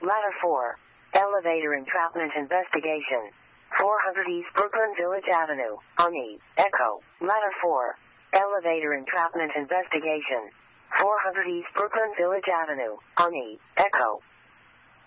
Ladder 4. Elevator entrapment investigation. 400 East Brooklyn Village Avenue, Oni, Echo. Ladder 4. Elevator entrapment investigation. 400 East Brooklyn Village Avenue, Oni, Echo.